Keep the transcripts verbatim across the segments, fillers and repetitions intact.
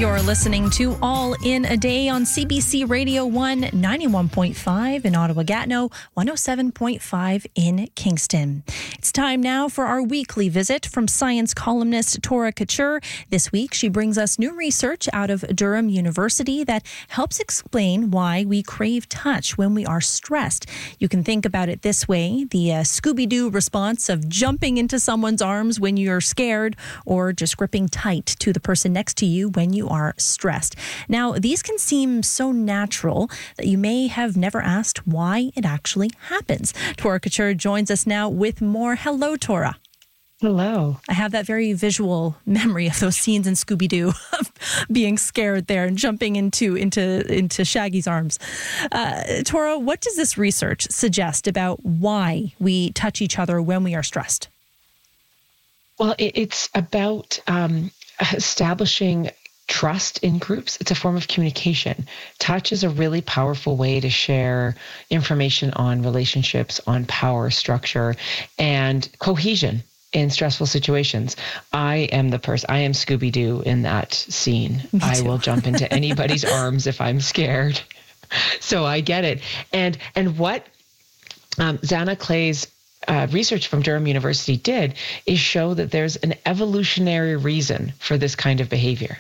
You're listening to All in a Day on C B C Radio one, ninety-one point five in Ottawa-Gatineau, one oh seven point five in Kingston. It's time now for our weekly visit from science columnist Tora Couture. This week, she brings us new research out of Durham University that helps explain why we crave touch when we are stressed. You can think about it this way: the uh, Scooby-Doo response of jumping into someone's arms when you're scared, or just gripping tight to the person next to you when you are stressed. Now, these can seem so natural that you may have never asked why it actually happens. Tora Couture joins us now with more. Hello, Tora. Hello. I have that very visual memory of those scenes in Scooby-Doo of being scared there and jumping into into into Shaggy's arms. Uh, Tora, what does this research suggest about why we touch each other when we are stressed? Well, it, it's about um, establishing trust in groups. It's a form of communication. Touch is a really powerful way to share information on relationships, on power structure, and cohesion in stressful situations. I am the person, I am Scooby-Doo in that scene. I will jump into anybody's arms if I'm scared. So I get it. And and what um, Zana Clay's uh, research from Durham University did is show that there's an evolutionary reason for this kind of behavior.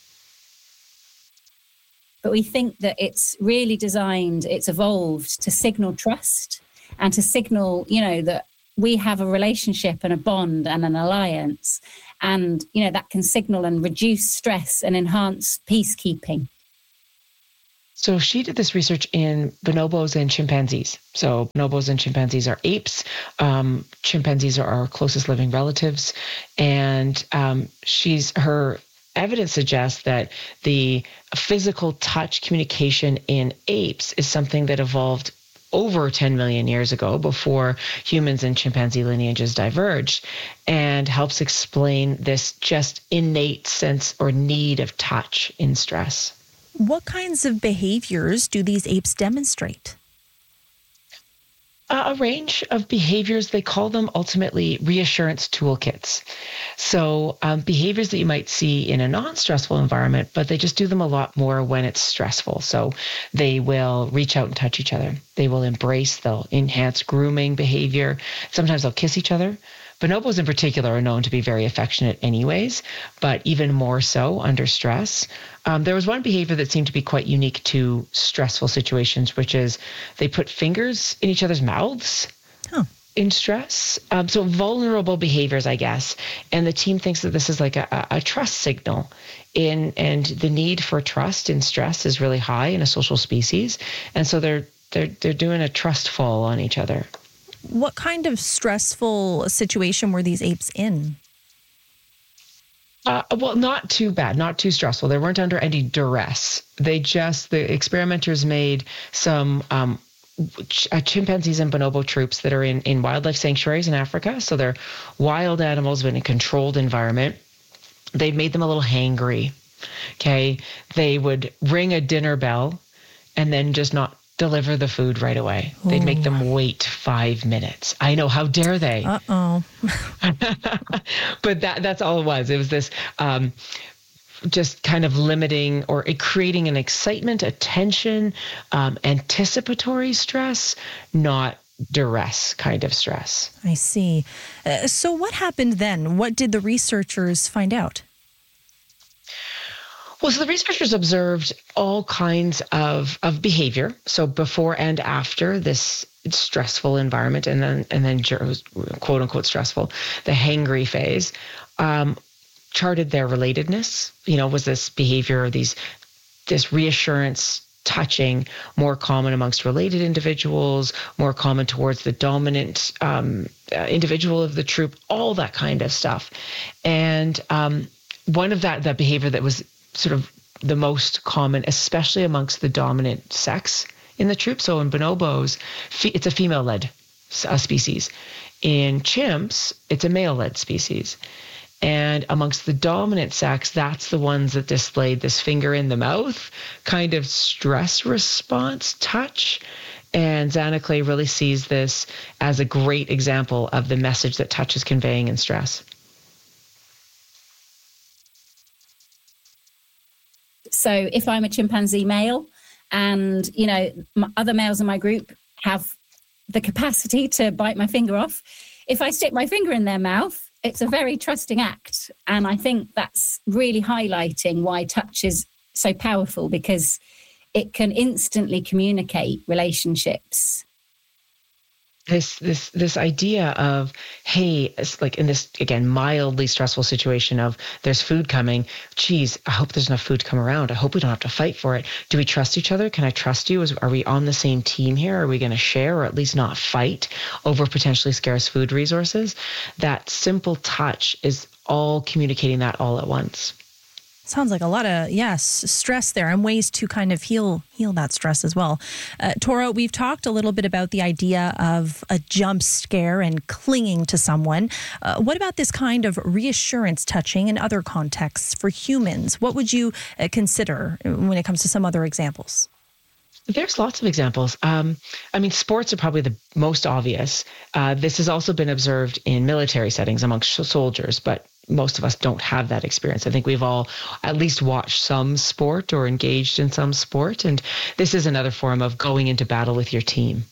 But we think that it's really designed, it's evolved to signal trust and to signal, you know, that we have a relationship and a bond and an alliance. And, you know, that can signal and reduce stress and enhance peacekeeping. So she did this research in bonobos and chimpanzees. So bonobos and chimpanzees are apes. Um, chimpanzees are our closest living relatives. And um, she's her evidence suggests that the physical touch communication in apes is something that evolved over ten million years ago, before humans and chimpanzee lineages diverged, and helps explain this just innate sense or need of touch in stress. What kinds of behaviors do these apes demonstrate? Uh, a range of behaviors. They call them ultimately reassurance toolkits. So um, behaviors that you might see in a non-stressful environment, but they just do them a lot more when it's stressful. So they will reach out and touch each other. They will embrace, they'll enhance grooming behavior. Sometimes they'll kiss each other. Bonobos in particular are known to be very affectionate anyways, but even more so under stress. Um, there was one behavior that seemed to be quite unique to stressful situations, which is they put fingers in each other's mouths oh. in stress. Um, so vulnerable behaviors, I guess. And the team thinks that this is like a, a trust signal. In, and the need for trust in stress is really high in a social species. And so they're they're they're doing a trust fall on each other. What kind of stressful situation were these apes in? Uh, well, not too bad, not too stressful. They weren't under any duress. They just, the experimenters made some um, ch- uh, chimpanzees and bonobo troops that are in, in wildlife sanctuaries in Africa. So they're wild animals in a controlled environment. They made them a little hangry. Okay. They would ring a dinner bell and then just not deliver the food right away. Ooh. They'd make them wait five minutes. I know, how dare they? Uh-oh. But that that's all it was. It was this um, just kind of limiting or creating an excitement, a tension, um, anticipatory stress, not duress kind of stress. I see. Uh, so what happened then? What did the researchers find out? Well, so the researchers observed all kinds of, of behavior. So before and after this stressful environment, and then and then quote unquote stressful, the hangry phase, um, charted their relatedness. You know, was this behavior, these this reassurance, touching more common amongst related individuals, more common towards the dominant um, uh, individual of the troop, all that kind of stuff. And um, one of that that behavior that was sort of the most common, especially amongst the dominant sex in the troop. So in bonobos, it's a female-led uh, species. In chimps, it's a male-led species. And amongst the dominant sex, that's the ones that displayed this finger in the mouth kind of stress response touch. And Zana Clay really sees this as a great example of the message that touch is conveying in stress. So if I'm a chimpanzee male and, you know, my other males in my group have the capacity to bite my finger off, if I stick my finger in their mouth, it's a very trusting act. And I think that's really highlighting why touch is so powerful, because it can instantly communicate relationships. This this this idea of, hey, it's like in this, again, mildly stressful situation of there's food coming. Geez, I hope there's enough food to come around. I hope we don't have to fight for it. Do we trust each other? Can I trust you? Is, are we on the same team here? Are we going to share or at least not fight over potentially scarce food resources? That simple touch is all communicating that all at once. Sounds like a lot of, yes, stress there and ways to kind of heal heal that stress as well. Uh, Tora, we've talked a little bit about the idea of a jump scare and clinging to someone. Uh, what about this kind of reassurance touching in other contexts for humans? What would you uh, consider when it comes to some other examples? There's lots of examples. Um, I mean, sports are probably the most obvious. Uh, this has also been observed in military settings amongst soldiers, but most of us don't have that experience. I think we've all at least watched some sport or engaged in some sport. And this is another form of going into battle with your team.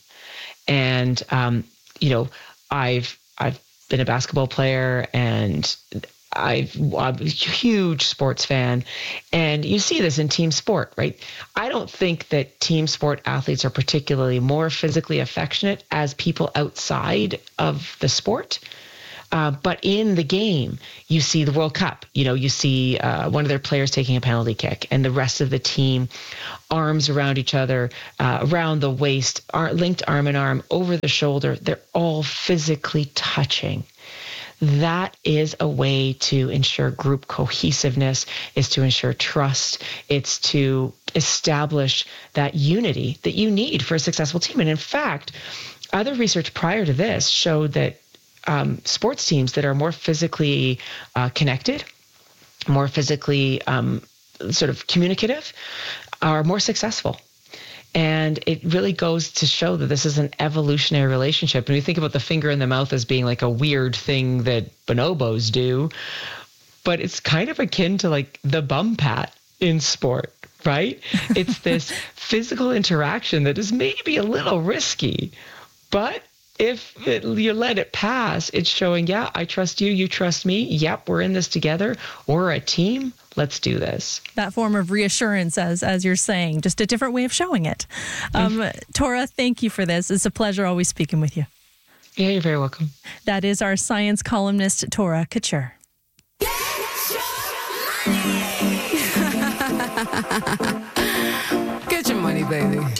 And, um, you know, I've, I've been a basketball player, and I've, I'm a huge sports fan, and you see this in team sport, right? I don't think that team sport athletes are particularly more physically affectionate as people outside of the sport. Uh, but in the game, you see the World Cup, you know, you see uh, one of their players taking a penalty kick and the rest of the team, arms around each other, uh, around the waist, ar- linked arm in arm, over the shoulder. They're all physically touching. That is a way to ensure group cohesiveness, is to ensure trust. It's to establish that unity that you need for a successful team. And in fact, other research prior to this showed that Um, sports teams that are more physically uh, connected, more physically um, sort of communicative, are more successful. And it really goes to show that this is an evolutionary relationship. And we think about the finger in the mouth as being like a weird thing that bonobos do, but it's kind of akin to like the bum pat in sport, right? It's this physical interaction that is maybe a little risky, but if it, you let it pass, it's showing, yeah, I trust you, you trust me. Yep, we're in this together. We're a team. Let's do this. That form of reassurance, as as you're saying, just a different way of showing it. Um, Tora, thank you for this. It's a pleasure always speaking with you. Yeah, you're very welcome. That is our science columnist, Tora Couture. Get your money, baby.